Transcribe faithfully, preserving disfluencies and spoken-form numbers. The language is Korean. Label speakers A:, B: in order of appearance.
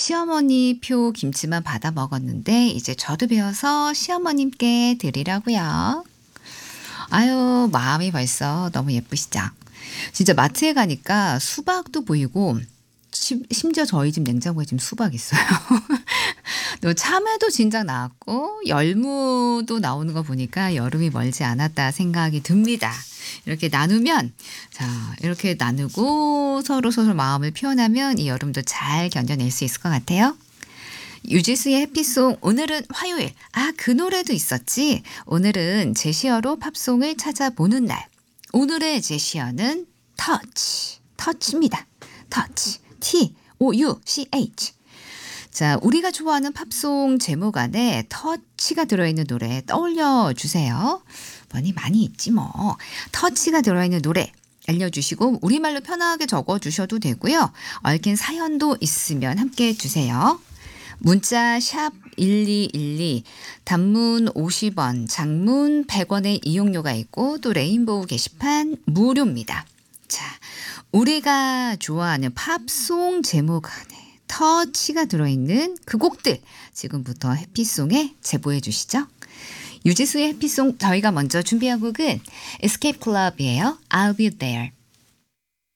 A: 시어머니 표 김치만 받아 먹었는데 이제 저도 배워서 시어머님께 드리려고요. 아유, 마음이 벌써 너무 예쁘시죠? 진짜 마트에 가니까 수박도 보이고 심 심지어 저희 집 냉장고에 지금 수박 있어요. 또 참외도 진작 나왔고 열무도 나오는 거 보니까 여름이 멀지 않았다 생각이 듭니다. 이렇게 나누면 자 이렇게 나누고 서로서로 마음을 표현하면 이 여름도 잘 견뎌낼 수 있을 것 같아요. 유지수의 해피송 오늘은 화요일. 아, 그 노래도 있었지. 오늘은 제시어로 팝송을 찾아보는 날. 오늘의 제시어는 touch. touch입니다. touch. T O U C H. 자, 우리가 좋아하는 팝송 제목 안에 터치가 들어있는 노래 떠올려 주세요. 많이 많이 있지 뭐. 터치가 들어있는 노래 알려주시고 우리말로 편하게 적어주셔도 되고요. 얽힌 사연도 있으면 함께 해주세요. 문자 샵 일이일이, 단문 오십 원, 장문 백 원의 이용료가 있고 또 레인보우 게시판 무료입니다. 자, 우리가 좋아하는 팝송 제목 안에 터치가 들어있는 그 곡들 지금부터 해피송에 제보해 주시죠. 유지수의 해피송 저희가 먼저 준비한 곡은 에스케이프 클럽이에요. I'll be there.